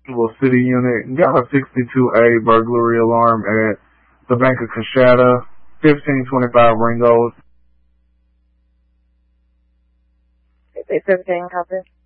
Little city unit. Got a 62A burglary alarm at the Bank of Coshada, 1525 Ringgold. It's 15, copy.